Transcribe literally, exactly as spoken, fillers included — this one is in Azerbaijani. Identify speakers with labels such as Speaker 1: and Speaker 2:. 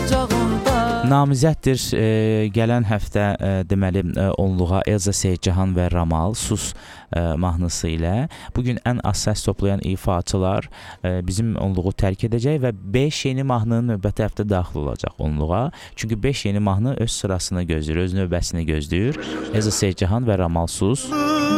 Speaker 1: ocağında.
Speaker 2: Namizəddir e, gələn həftə e, deməli e, onluğa Elza Seyidcahan və Ramal Sus e, mahnısı ilə. Bugün ən az səs toplayan ifaçılar e, bizim onluğu tərk edəcək və beş yeni mahnının növbəti həftə daxil olacaq onluğa. Çünki beş yeni mahnı öz sırasını gözləyir, öz növbəsini gözləyir. Elza Seyidcahan və Ramal Sus.